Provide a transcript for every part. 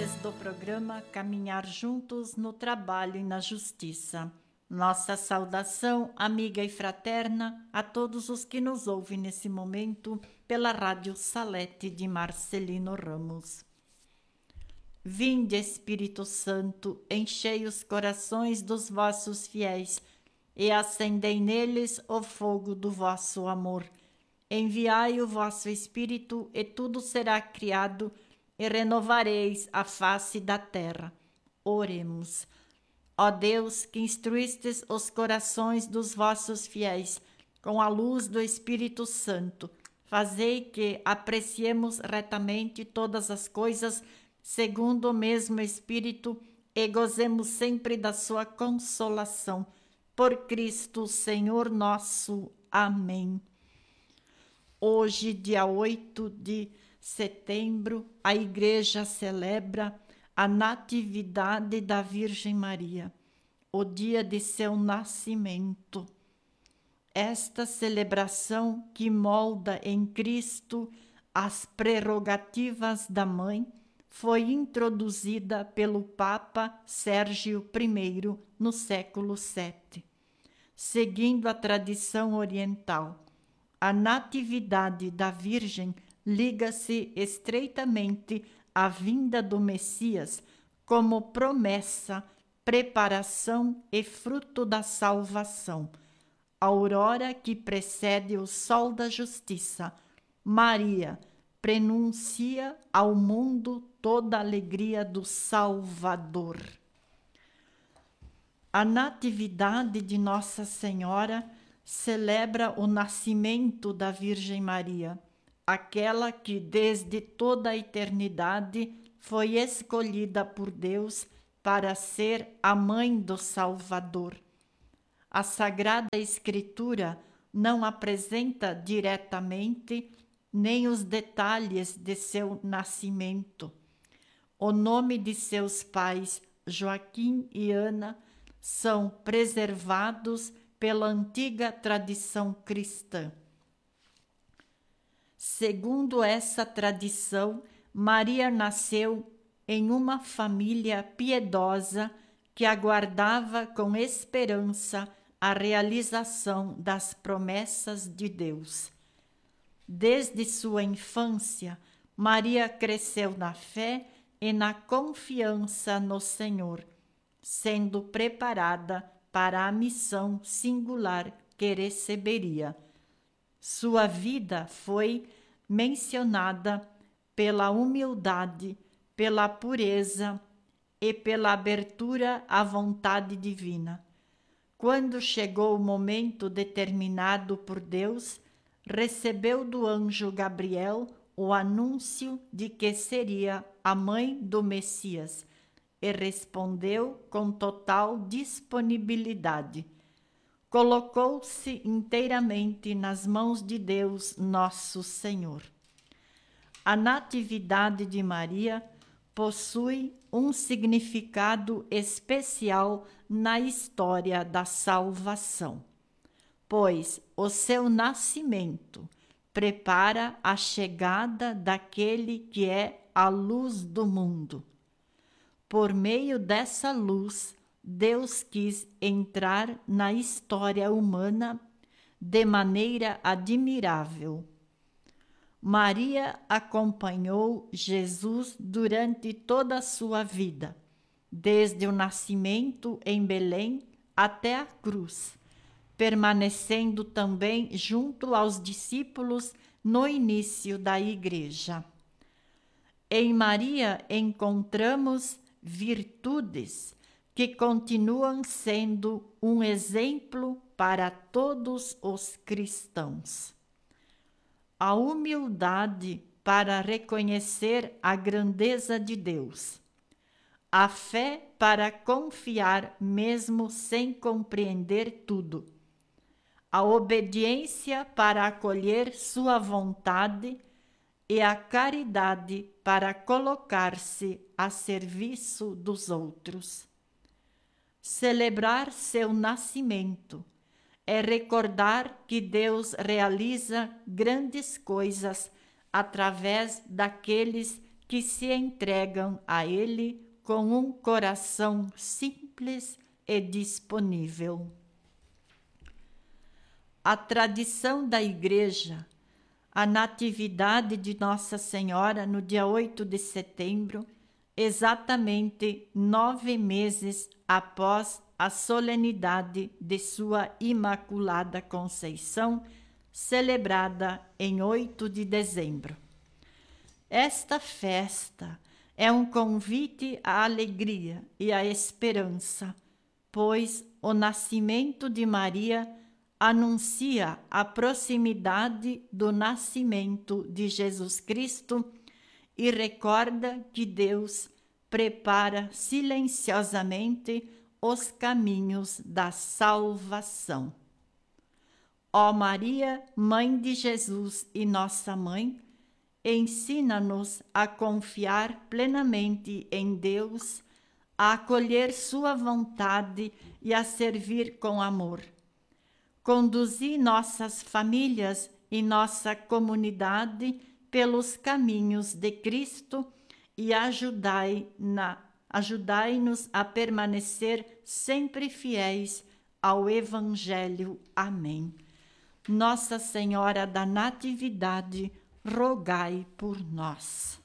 ouvintes do programa Caminhar Juntos no Trabalho e na Justiça. Nossa saudação amiga e fraterna a todos os que nos ouvem nesse momento pela Rádio Salete de Marcelino Ramos. Vinde, Espírito Santo, enchei os corações dos vossos fiéis e acendei neles o fogo do vosso amor. Enviai o vosso Espírito e tudo será criado e renovareis a face da terra. Oremos. Ó Deus, que instruístes os corações dos vossos fiéis com a luz do Espírito Santo, fazei que apreciemos retamente todas as coisas segundo o mesmo Espírito e gozemos sempre da sua consolação. Por Cristo, Senhor nosso. Amém. Hoje, dia 8 de setembro, a Igreja celebra a Natividade da Virgem Maria, o dia de seu nascimento. Esta celebração que molda em Cristo as prerrogativas da mãe foi introduzida pelo Papa Sérgio I no século VII. Seguindo a tradição oriental, a Natividade da Virgem liga-se estreitamente à vinda do Messias como promessa, preparação e fruto da salvação. Aurora que precede o sol da justiça, Maria prenuncia ao mundo toda a alegria do Salvador. A Natividade de Nossa Senhora celebra o nascimento da Virgem Maria, aquela que desde toda a eternidade foi escolhida por Deus para ser a mãe do Salvador. A Sagrada Escritura não apresenta diretamente nem os detalhes de seu nascimento. O nome de seus pais, Joaquim e Ana, são preservados pela antiga tradição cristã. Segundo essa tradição, Maria nasceu em uma família piedosa que aguardava com esperança a realização das promessas de Deus. Desde sua infância, Maria cresceu na fé e na confiança no Senhor, sendo preparada para a missão singular que receberia. Sua vida foi mencionada pela humildade, pela pureza e pela abertura à vontade divina. Quando chegou o momento determinado por Deus, recebeu do anjo Gabriel o anúncio de que seria a mãe do Messias e respondeu com total disponibilidade. Colocou-se inteiramente nas mãos de Deus, nosso Senhor. A Natividade de Maria possui um significado especial na história da salvação, pois o seu nascimento prepara a chegada daquele que é a luz do mundo. Por meio dessa luz, Deus quis entrar na história humana de maneira admirável. Maria acompanhou Jesus durante toda a sua vida, desde o nascimento em Belém até a cruz, permanecendo também junto aos discípulos no início da Igreja. Em Maria encontramos virtudes que continuam sendo um exemplo para todos os cristãos. A humildade para reconhecer a grandeza de Deus, a fé para confiar mesmo sem compreender tudo, a obediência para acolher sua vontade e a caridade para colocar-se a serviço dos outros. Celebrar seu nascimento é recordar que Deus realiza grandes coisas através daqueles que se entregam a Ele com um coração simples e disponível. A tradição da Igreja, a Natividade de Nossa Senhora no dia 8 de setembro, exatamente 9 meses após a solenidade de sua Imaculada Conceição, celebrada em 8 de dezembro. Esta festa é um convite à alegria e à esperança, pois o nascimento de Maria anuncia a proximidade do nascimento de Jesus Cristo e recorda que Deus prepara silenciosamente os caminhos da salvação. Ó Maria, Mãe de Jesus e Nossa Mãe, ensina-nos a confiar plenamente em Deus, a acolher sua vontade e a servir com amor. Conduzi nossas famílias e nossa comunidade pelos caminhos de Cristo e ajudai-nos a permanecer sempre fiéis ao Evangelho. Amém. Nossa Senhora da Natividade, rogai por nós.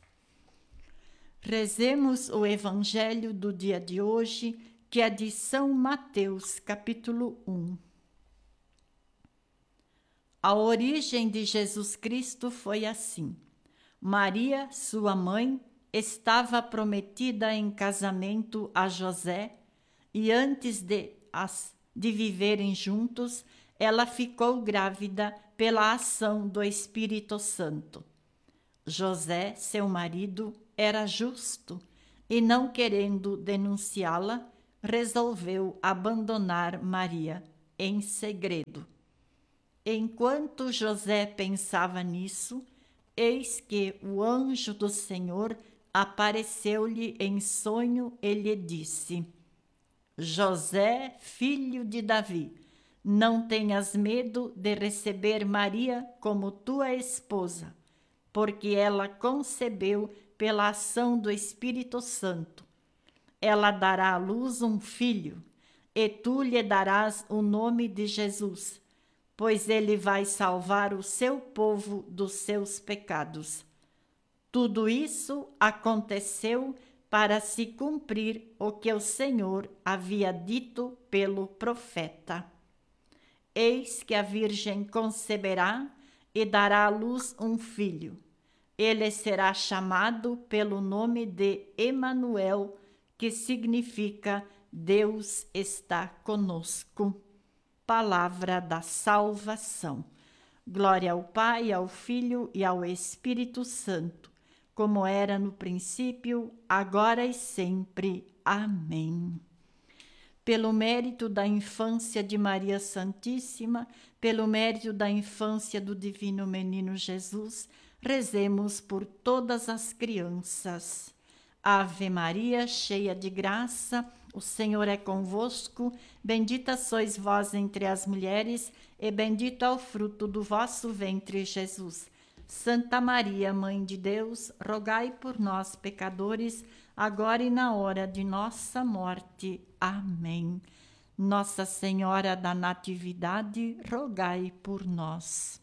Rezemos o Evangelho do dia de hoje, que é de São Mateus, capítulo 1. A origem de Jesus Cristo foi assim. Maria, sua mãe, estava prometida em casamento a José e antes de viverem juntos, ela ficou grávida pela ação do Espírito Santo. José, seu marido, era justo e, não querendo denunciá-la, resolveu abandonar Maria em segredo. Enquanto José pensava nisso, eis que o anjo do Senhor apareceu-lhe em sonho e lhe disse: José, filho de Davi, não tenhas medo de receber Maria como tua esposa, porque ela concebeu pela ação do Espírito Santo. Ela dará à luz um filho, e tu lhe darás o nome de Jesus, pois ele vai salvar o seu povo dos seus pecados. Tudo isso aconteceu para se cumprir o que o Senhor havia dito pelo profeta. Eis que a Virgem conceberá e dará à luz um filho. Ele será chamado pelo nome de Emanuel, que significa Deus está conosco. Palavra da salvação. Glória ao Pai, ao Filho e ao Espírito Santo, como era no princípio, agora e sempre. Amém. Pelo mérito da infância de Maria Santíssima, pelo mérito da infância do Divino Menino Jesus, rezemos por todas as crianças. Ave Maria, cheia de graça, o Senhor é convosco, bendita sois vós entre as mulheres, e bendito é o fruto do vosso ventre, Jesus. Santa Maria, Mãe de Deus, rogai por nós, pecadores, agora e na hora de nossa morte. Amém. Nossa Senhora da Natividade, rogai por nós.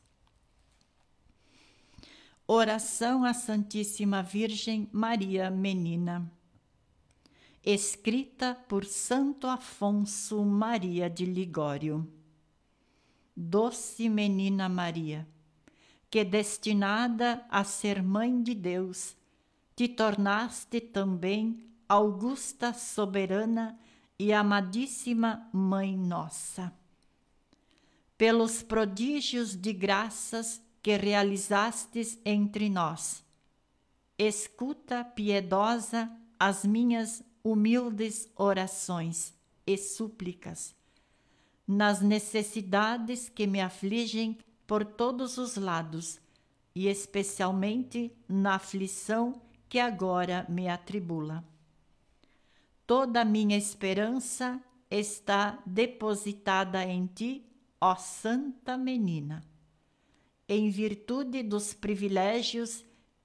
Oração à Santíssima Virgem Maria Menina. Escrita por Santo Afonso Maria de Ligório. Doce Menina Maria, que destinada a ser Mãe de Deus, te tornaste também augusta, soberana e amadíssima Mãe nossa. Pelos prodígios de graças que realizastes entre nós, escuta, piedosa, as minhas humildes orações e súplicas, nas necessidades que me afligem por todos os lados, e especialmente na aflição que agora me atribula. Toda a minha esperança está depositada em ti, ó Santa Menina. Em virtude dos privilégios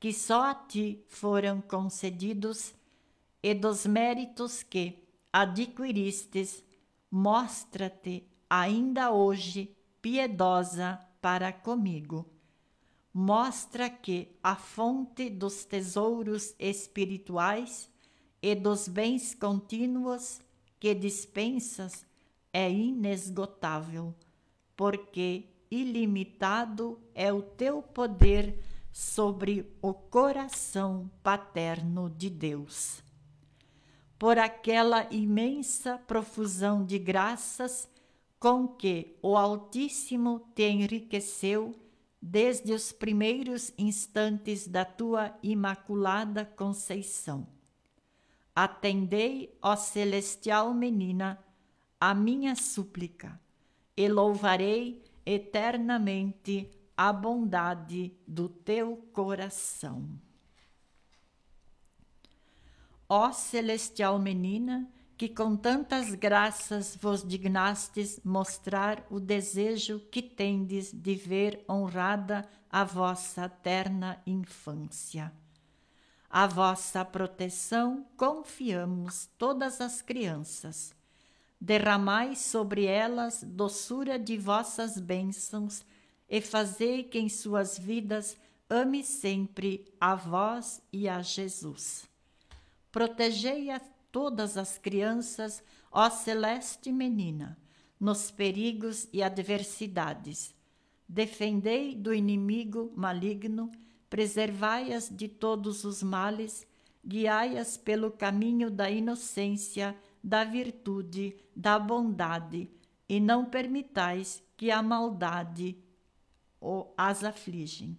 que só a ti foram concedidos e dos méritos que adquiristes, mostra-te ainda hoje piedosa para comigo. Mostra que a fonte dos tesouros espirituais e dos bens contínuos que dispensas é inesgotável, porque ilimitado é o teu poder sobre o coração paterno de Deus. Por aquela imensa profusão de graças com que o Altíssimo te enriqueceu desde os primeiros instantes da tua Imaculada Conceição. Atendei, ó celestial menina, a minha súplica, e louvarei eternamente a bondade do teu coração. Ó celestial menina, que com tantas graças vos dignastes mostrar o desejo que tendes de ver honrada a vossa terna infância. À vossa proteção confiamos todas as crianças. Derramai sobre elas doçura de vossas bênçãos e fazei que em suas vidas ame sempre a vós e a Jesus. Protegei a todas as crianças, ó celeste menina, nos perigos e adversidades. Defendei do inimigo maligno, preservai-as de todos os males, guiai-as pelo caminho da inocência, da virtude, da bondade, e não permitais que a maldade as afligem.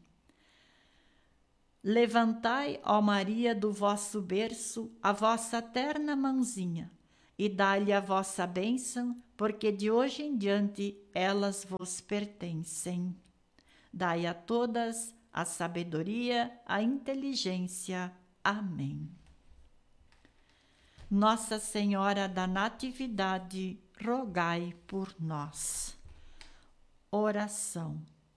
Levantai, ó Maria, do vosso berço a vossa terna mãozinha, e dai-lhe a vossa bênção, porque de hoje em diante elas vos pertencem. Dai a todas a sabedoria, a inteligência. Amém. Nossa Senhora da Natividade, rogai por nós. Oração.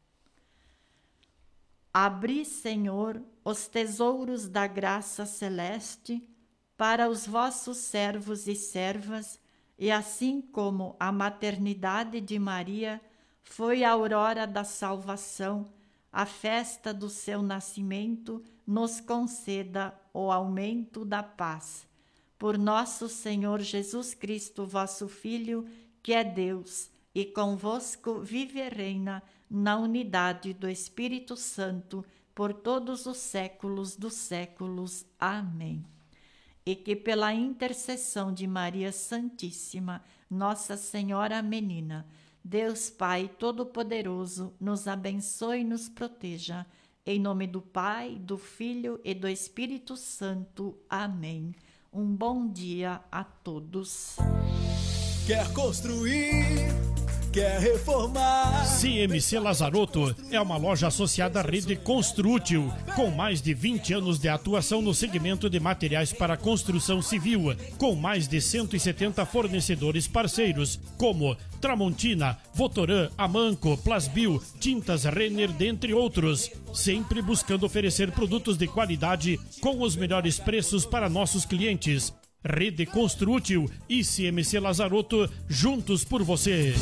Abri, Senhor, os tesouros da graça celeste para os vossos servos e servas, e assim como a maternidade de Maria foi a aurora da salvação, a festa do seu nascimento, nos conceda o aumento da paz. Por nosso Senhor Jesus Cristo, vosso Filho, que é Deus, e convosco vive e reina na unidade do Espírito Santo, por todos os séculos dos séculos. Amém. E que pela intercessão de Maria Santíssima, Nossa Senhora Menina, Deus Pai Todo-Poderoso, nos abençoe e nos proteja. Em nome do Pai, do Filho e do Espírito Santo. Amém. Um bom dia a todos. Quer construir, quer reformar. CMC Lazarotto é uma loja associada à rede Construtil, com mais de 20 anos de atuação no segmento de materiais para construção civil, com mais de 170 fornecedores parceiros, como Tramontina, Votoran, Amanco, Plasbil, Tintas Renner, dentre outros. Sempre buscando oferecer produtos de qualidade com os melhores preços para nossos clientes. Rede Construtil e CMC Lazarotto, juntos por você.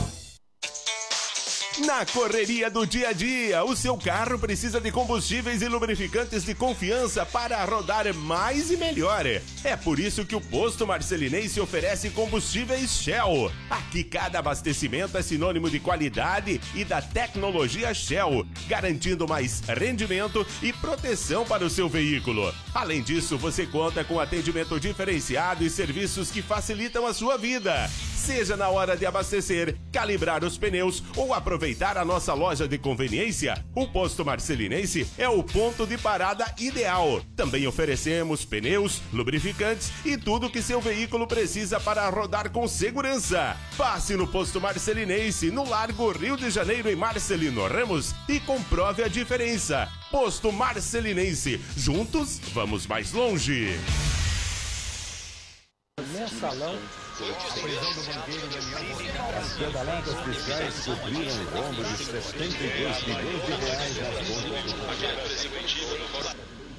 Na correria do dia a dia, o seu carro precisa de combustíveis e lubrificantes de confiança para rodar mais e melhor. É por isso que o Posto Marcelinense oferece combustíveis Shell. Aqui cada abastecimento é sinônimo de qualidade e da tecnologia Shell, garantindo mais rendimento e proteção para o seu veículo. Além disso, você conta com atendimento diferenciado e serviços que facilitam a sua vida. Seja na hora de abastecer, calibrar os pneus ou aproveitar a nossa loja de conveniência, o Posto Marcelinense é o ponto de parada ideal. Também oferecemos pneus, lubrificantes e tudo que seu veículo precisa para rodar com segurança. Passe no Posto Marcelinense, no Largo Rio de Janeiro, em Marcelino Ramos, e comprove a diferença. Posto Marcelinense, juntos vamos mais longe. Mensalão As pedaladas fiscais cobriram o rombo de 72 bilhões de reais nas contas.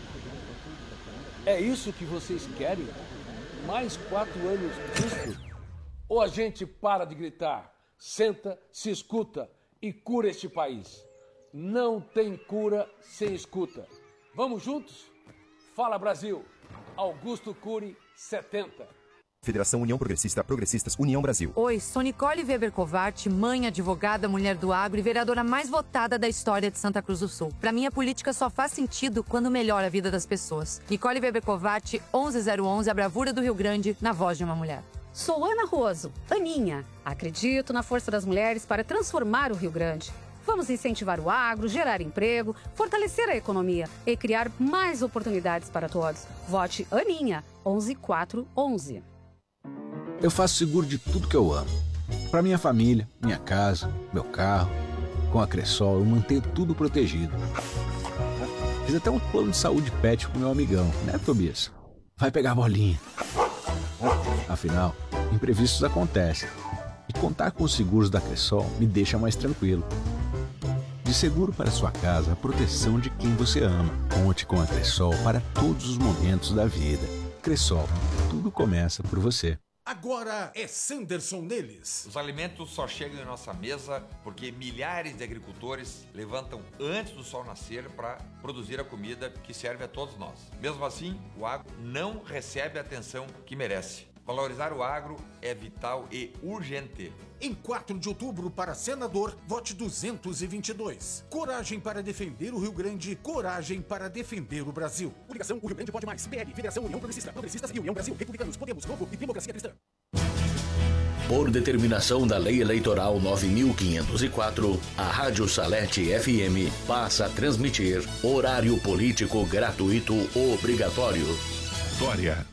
É isso que vocês querem? Mais 4 anos disso? Ou a gente para de gritar, senta, se escuta e cura este país? Não tem cura sem escuta. Vamos juntos? Fala Brasil! Augusto Cury, 70. Federação União Progressista, Progressistas, União Brasil. Oi, sou Nicole Weber Covart, mãe, advogada, mulher do agro e vereadora mais votada da história de Santa Cruz do Sul. Pra mim, a política só faz sentido quando melhora a vida das pessoas. Nicole Weber Covart, 11011, a bravura do Rio Grande, na voz de uma mulher. Sou Ana Roso, Aninha. Acredito na força das mulheres para transformar o Rio Grande. Vamos incentivar o agro, gerar emprego, fortalecer a economia e criar mais oportunidades para todos. Vote Aninha, 11411. Eu faço seguro de tudo que eu amo. Para minha família, minha casa, meu carro. Com a Cressol eu mantenho tudo protegido. Fiz até um plano de saúde pet pro meu amigão, né, Tobias? Vai pegar a bolinha. Afinal, imprevistos acontecem. E contar com os seguros da Cressol me deixa mais tranquilo. De seguro para sua casa, a proteção de quem você ama. Conte com a Cressol para todos os momentos da vida. Cressol, tudo começa por você. Agora é Sanderson neles. Os alimentos só chegam em nossa mesa porque milhares de agricultores levantam antes do sol nascer para produzir a comida que serve a todos nós. Mesmo assim, o agro não recebe a atenção que merece. Valorizar o agro é vital e urgente. Em 4 de outubro, para senador, vote 222. Coragem para defender o Rio Grande, coragem para defender o Brasil. Coligação O Rio Grande Pode Mais. PL, Federação União Progressista, Progressistas e União Brasil. Republicanos, Podemos, Novo e Democracia Cristã. Por determinação da Lei Eleitoral 9.504, a Rádio Salete FM passa a transmitir horário político gratuito obrigatório. Dória.